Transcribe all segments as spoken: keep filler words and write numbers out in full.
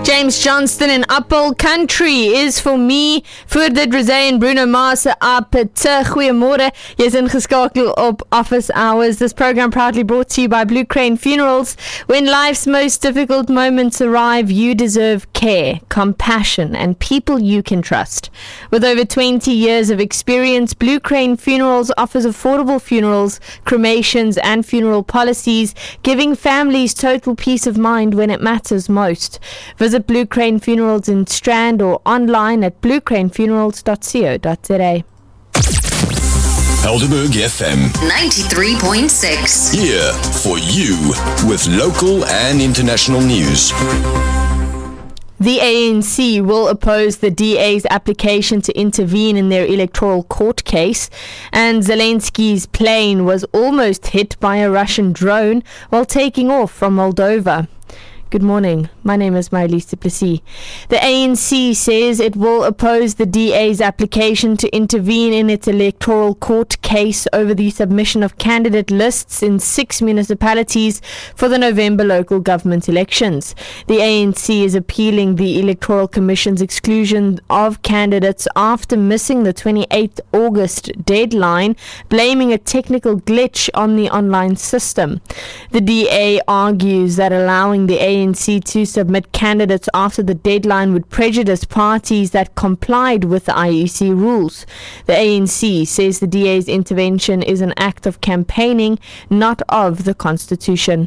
James Johnston in Appel Country is for me. Voor dit Rosé en Bruno Mars op te goeiemôre. Jy's ingeskakel op Office Hours. This program proudly brought to you by Blue Crane Funerals. When life's most difficult moments arrive, you deserve care, compassion, and people you can trust. With over twenty years of experience, Blue Crane Funerals offers affordable funerals, cremations, and funeral policies, giving families total peace of mind when it matters most. Visit Blue Crane Funerals in Strand or online at blue crane funerals dot co dot za. Helderberg F M ninety-three point six. Here for you with local and international news. The A N C will oppose the D A's application to intervene in their electoral court case, and Zelensky's plane was almost hit by a Russian drone while taking off from Moldova. Good morning. My name is Marilise du Plessis. The A N C says it will oppose the D A's application to intervene in its electoral court case over the submission of candidate lists in six municipalities for the November local government elections. The A N C is appealing the Electoral Commission's exclusion of candidates after missing the twenty-eighth of August deadline, blaming a technical glitch on the online system. The D A argues that allowing the A N C to submit candidates after the deadline would prejudice parties that complied with the I E C rules. The A N C says the D A's intervention is an act of campaigning, not of the Constitution.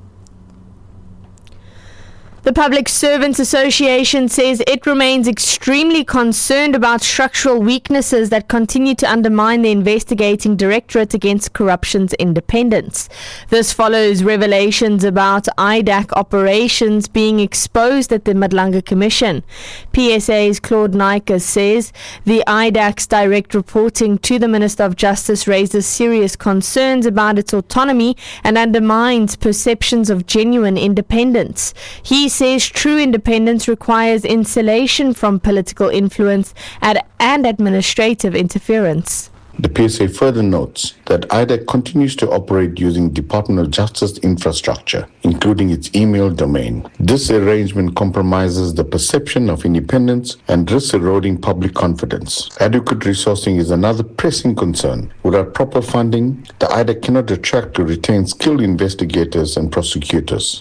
The Public Servants Association says it remains extremely concerned about structural weaknesses that continue to undermine the investigating Directorate Against Corruption's independence. This follows revelations about I D A C operations being exposed at the Madlanga Commission. P S A's Claude Nyker says the I D A C's direct reporting to the Minister of Justice raises serious concerns about its autonomy and undermines perceptions of genuine independence. He says true independence requires insulation from political influence and, and administrative interference. The P S A further notes that I D A C continues to operate using Department of Justice infrastructure, including its email domain. This arrangement compromises the perception of independence and risks eroding public confidence. Adequate resourcing is another pressing concern. Without proper funding, the I D A C cannot attract or retain skilled investigators and prosecutors.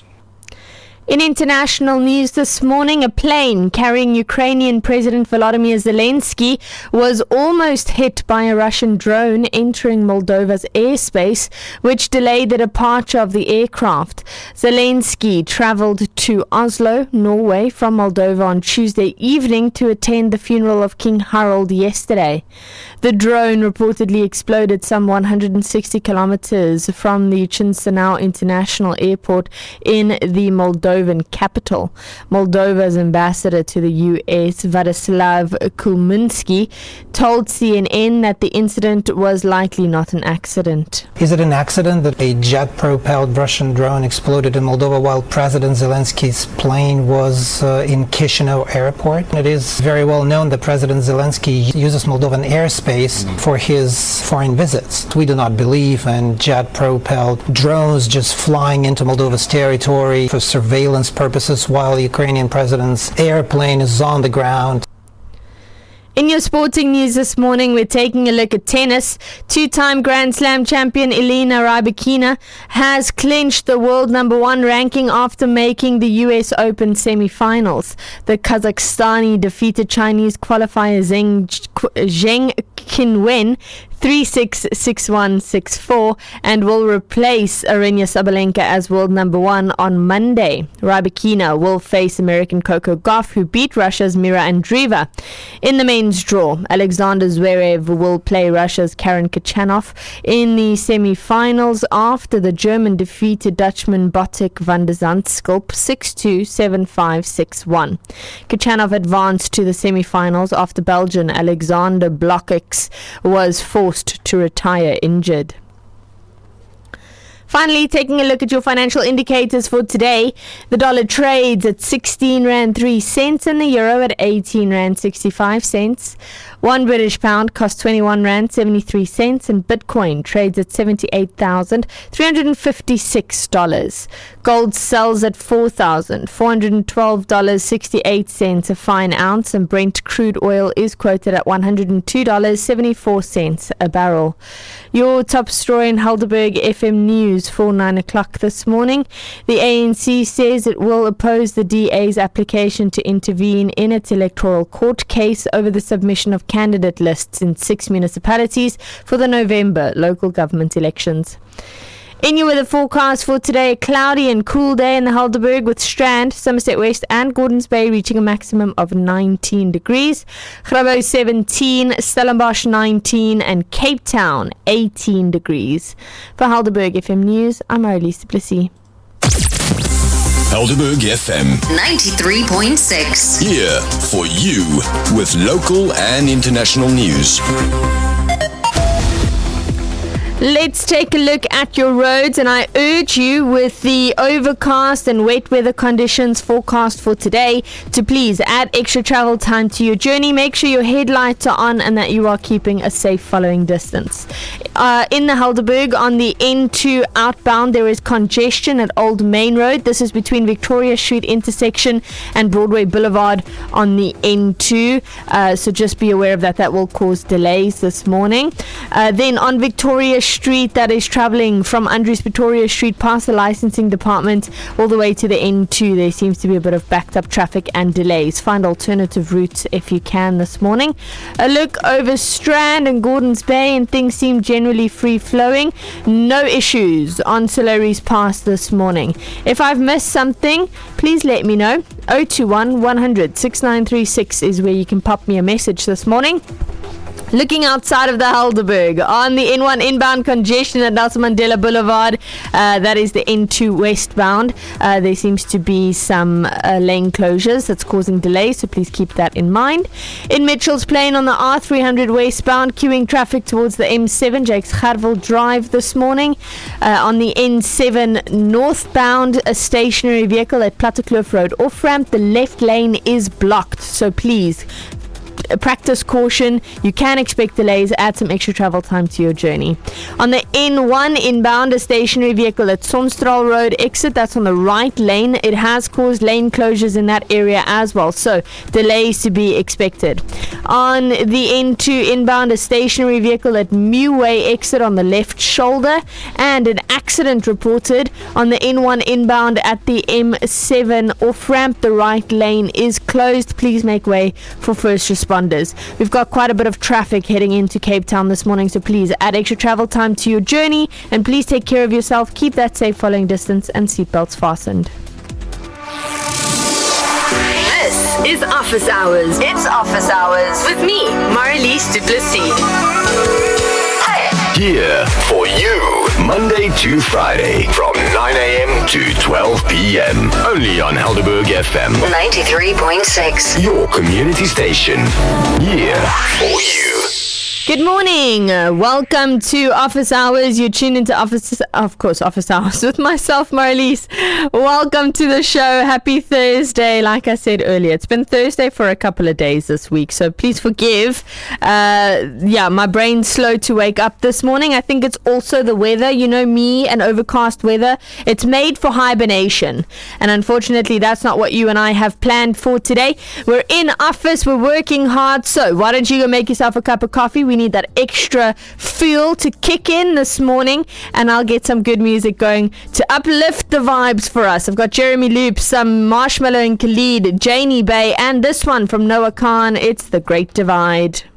In international news this morning, a plane carrying Ukrainian President Volodymyr Zelensky was almost hit by a Russian drone entering Moldova's airspace, which delayed the departure of the aircraft. Zelensky travelled to Oslo, Norway, from Moldova on Tuesday evening to attend the funeral of King Harald yesterday. The drone reportedly exploded some one hundred sixty kilometers from the Chisinau International Airport in the Moldovan capital. Moldova's ambassador to the U S, Vladislav Kulminsky, told C N N that the incident was likely not an accident. Is it an accident that a jet-propelled Russian drone exploded in Moldova while President Zelensky's plane was uh, in Chisinau Airport? It is very well known that President Zelensky uses Moldovan airspace for his foreign visits. We do not believe in jet-propelled drones just flying into Moldova's territory for surveillance purposes while the Ukrainian president's airplane is on the ground. In your sporting news this morning, we're taking a look at tennis. Two-time Grand Slam champion Elena Rybakina has clinched the world number one ranking after making the U S Open semi-finals. The Kazakhstani defeated Chinese qualifier Zheng, Zheng Qinwen three six, six one, six four and will replace Aryna Sabalenka as world number one on Monday. Rybakina will face American Coco Gauff, who beat Russia's Mira Andreeva. In the men's draw, Alexander Zverev will play Russia's Karen Khachanov in the semi-finals after the German defeated Dutchman Botic van der Zandschulp six two, seven five, six one. Khachanov advanced to the semi-finals after Belgian Alexander Blokix was forced to retire injured. Finally, taking a look at your financial indicators for today. The dollar trades at sixteen rand three cents and the euro at eighteen rand sixty-five cents. One British pound costs twenty-one rand seventy-three cents and Bitcoin trades at seventy-eight thousand three hundred fifty-six dollars. Gold sells at four thousand four hundred twelve dollars and sixty-eight cents a fine ounce, and Brent crude oil is quoted at one hundred two dollars and seventy-four cents a barrel. Your top story in Helderberg F M News for nine o'clock this morning. The A N C says it will oppose the D A's application to intervene in its electoral court case over the submission of candidate lists in six municipalities for the November local government elections. In your weather forecast for today, a cloudy and cool day in the Helderberg with Strand, Somerset West and Gordons Bay reaching a maximum of nineteen degrees. Grabo seventeen, Stellenbosch nineteen and Cape Town eighteen degrees. For Helderberg F M News, I'm Marlies du Plessis. Helderberg F M ninety-three point six. Here for you with local and international news. Let's take a look at your roads, and I urge you, with the overcast and wet weather conditions forecast for today, to please add extra travel time to your journey. Make sure your headlights are on and that you are keeping a safe following distance. Uh, in the Helderberg, on the N two outbound, there is congestion at Old Main Road. This is between Victoria Street intersection and Broadway Boulevard on the N two. Uh, so just be aware of that. That will cause delays this morning. Uh, then on Victoria Street, that is travelling from Andrews Pretoria Street past the licensing department all the way to the N two. There seems to be a bit of backed up traffic and delays. Find alternative routes if you can this morning. A look over Strand and Gordons Bay, and things seem generally free flowing. No issues on Solaris Pass this morning. If I've missed something, please let me know. oh two one, one hundred, six nine three six is where you can pop me a message this morning. Looking outside of the Helderberg, on the N one inbound congestion at Nelson Mandela Boulevard, uh, that is the N two westbound. Uh, there seems to be some uh, lane closures that's causing delays, so please keep that in mind. In Mitchell's Plain on the R three hundred westbound, queuing traffic towards the M seven, Jakes Gerwel Drive this morning. Uh, on the N seven northbound, a stationary vehicle at Plattekloof Road off-ramp. The left lane is blocked, so please practice caution. You can expect delays. Add some extra travel time to your journey. On the N one inbound, a stationary vehicle at Sonstraal Road exit, that's on the right lane. It has caused lane closures in that area as well, so delays to be expected. On the N two inbound, a stationary vehicle at Meway exit on the left shoulder, and an accident reported on the N one inbound at the M seven off ramp. The right lane is closed. Please make way for first responders. We've got quite a bit of traffic heading into Cape Town this morning, so please add extra travel time to your journey, and please take care of yourself. Keep that safe following distance and seatbelts fastened. This is Office Hours. It's Office Hours with me, Marlies du Plessis. Here for you, Monday to Friday from nine a.m. to twelve p.m. Only on Helderberg F M ninety-three point six. Your community station. Here for you. Good morning. Uh, welcome to Office Hours. You're tuned into Office, of course, Office Hours with myself, Marlies. Welcome to the show. Happy Thursday. Like I said earlier, it's been Thursday for a couple of days this week, so please forgive. Uh, yeah, my brain's slow to wake up this morning. I think it's also the weather. You know me and overcast weather. It's made for hibernation, and unfortunately, that's not what you and I have planned for today. We're in office. We're working hard, so why don't you go make yourself a cup of coffee? We need that extra fuel to kick in this morning, and I'll get some good music going to uplift the vibes for us. I've got Jeremy Loop, some Marshmallow and Khalid, Janie Bay, and this one from Noah Khan. It's The Great Divide.